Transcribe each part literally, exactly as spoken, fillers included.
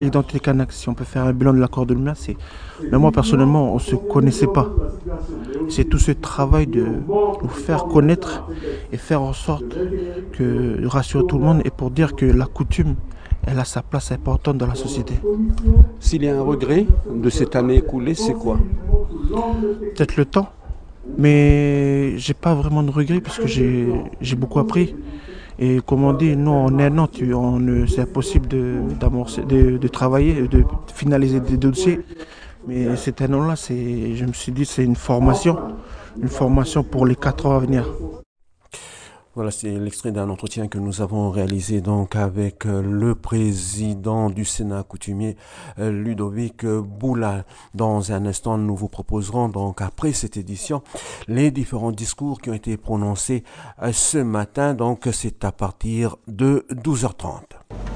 Identité Kanak, si on peut faire un bilan de l'accord de Lumière, c'est. Mais moi, personnellement, on ne se connaissait pas. C'est tout ce travail de nous faire connaître et faire en sorte que de rassurer tout le monde et pour dire que la coutume, elle a sa place importante dans la société. S'il y a un regret de cette année écoulée, c'est quoi? Peut-être le temps, mais j'ai pas vraiment de regrets parce que j'ai j'ai beaucoup appris. Et comme on dit, nous en un an, tu, on, c'est impossible de, d'amorcer, de, de travailler, de finaliser des dossiers. Mais cette année-là, c'est, je me suis dit, c'est une formation, une formation pour les quatre ans à venir. Voilà, c'est l'extrait d'un entretien que nous avons réalisé donc avec le président du Sénat coutumier, Ludovic Boula. Dans un instant, nous vous proposerons donc après cette édition les différents discours qui ont été prononcés ce matin. Donc c'est à partir de douze heures trente.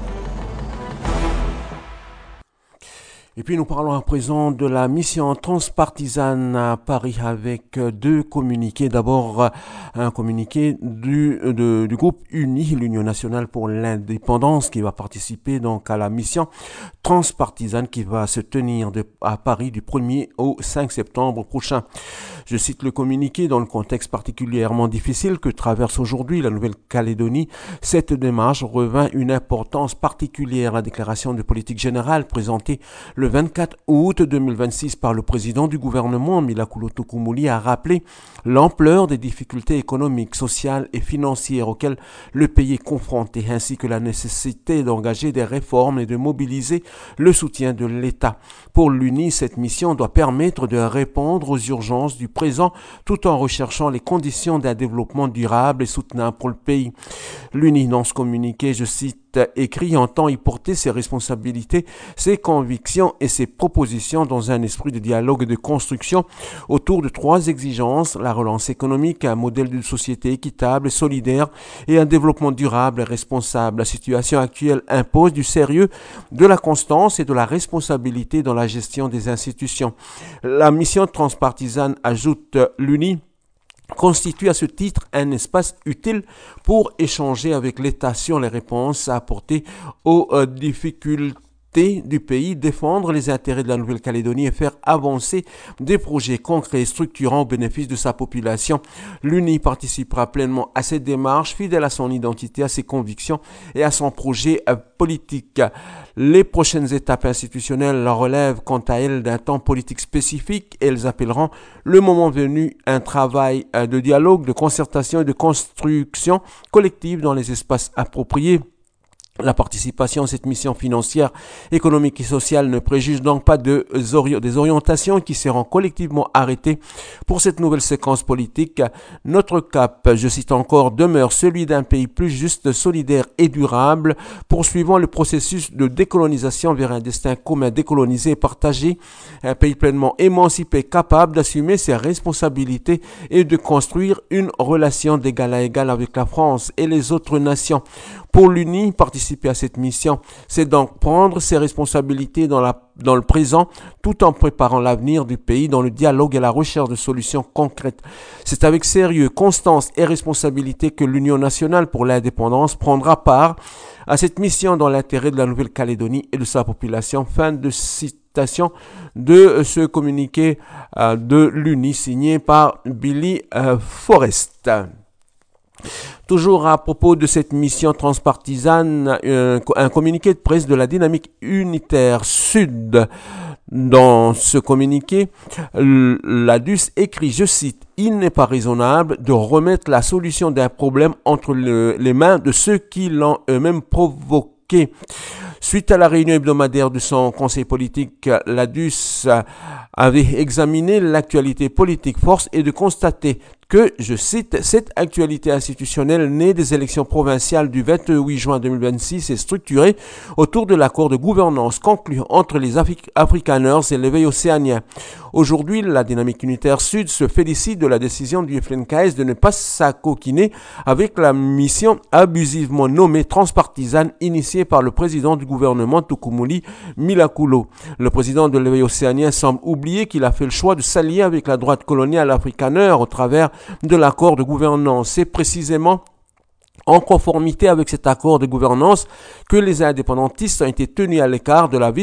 Et puis nous parlons à présent de la mission transpartisane à Paris avec deux communiqués. D'abord, un communiqué du, de, du groupe Uni, l'Union nationale pour l'indépendance, qui va participer donc à la mission transpartisane qui va se tenir de, à Paris du premier au cinq septembre prochain. Je cite le communiqué: dans le contexte particulièrement difficile que traverse aujourd'hui la Nouvelle-Calédonie, cette démarche revêt une importance particulière. La déclaration de politique générale présentée le vingt-quatre août deux mille vingt-six par le président du gouvernement, Milakulo Tukumuli, a rappelé l'ampleur des difficultés économiques, sociales et financières auxquelles le pays est confronté, ainsi que la nécessité d'engager des réformes et de mobiliser le soutien de l'État. Pour l'Uni, cette mission doit permettre de répondre aux urgences du présent tout en recherchant les conditions d'un développement durable et soutenable pour le pays. L'Uni, dans ce communiqué, je cite, écrit, entend y porter ses responsabilités, ses convictions et ses propositions dans un esprit de dialogue et de construction autour de trois exigences: la relance économique, un modèle de société équitable et solidaire et un développement durable et responsable. La situation actuelle impose du sérieux, de la constance et de la responsabilité dans la gestion des institutions. La mission transpartisane, ajoute l'Uni, constitue à ce titre un espace utile pour échanger avec l'État sur les réponses à apporter aux euh, difficultés du pays, défendre les intérêts de la Nouvelle-Calédonie et faire avancer des projets concrets et structurants au bénéfice de sa population. L'Uni participera pleinement à cette démarche, fidèle à son identité, à ses convictions et à son projet euh, politique. Les prochaines étapes institutionnelles relèvent quant à elles d'un temps politique spécifique. Elles appelleront, le moment venu, un travail de dialogue, de concertation et de construction collective dans les espaces appropriés. La participation à cette mission financière, économique et sociale ne préjuge donc pas de, des orientations qui seront collectivement arrêtées pour cette nouvelle séquence politique. Notre cap, je cite encore, demeure celui d'un pays plus juste, solidaire et durable, poursuivant le processus de décolonisation vers un destin commun décolonisé et partagé, un pays pleinement émancipé, capable d'assumer ses responsabilités et de construire une relation d'égal à égal avec la France et les autres nations. Pour l'Uni, participer à cette mission, c'est donc prendre ses responsabilités dans, la, dans le présent, tout en préparant l'avenir du pays dans le dialogue et la recherche de solutions concrètes. C'est avec sérieux, constance et responsabilité que l'Union nationale pour l'indépendance prendra part à cette mission dans l'intérêt de la Nouvelle-Calédonie et de sa population. Fin de citation de ce communiqué euh, de l'Uni signé par Billy euh, Forrest. Toujours à propos de cette mission transpartisane, un, un communiqué de presse de la Dynamique Unitaire Sud. Dans ce communiqué, l'A D U S écrit, je cite, « Il n'est pas raisonnable de remettre la solution d'un problème entre le, les mains de ceux qui l'ont eux-mêmes provoqué. » Suite à la réunion hebdomadaire de son conseil politique, l'A D U S avait examiné l'actualité politique. Force est de constater que, je cite, cette actualité institutionnelle née des élections provinciales du vingt-huit juin deux mille vingt-six est structurée autour de l'accord de gouvernance conclu entre les Afri- Afrikaners et l'éveil océanien. Aujourd'hui, la Dynamique Unitaire Sud se félicite de la décision du F L N K S de ne pas s'acoquiner avec la mission abusivement nommée transpartisane initiée par le président du gouvernement Tukumuli Milakulo. Le président de l'éveil océanien semble oublier qu'il a fait le choix de s'allier avec la droite coloniale afrikaner au travers de l'accord de gouvernance. C'est précisément en conformité avec cet accord de gouvernance que les indépendantistes ont été tenus à l'écart de la vie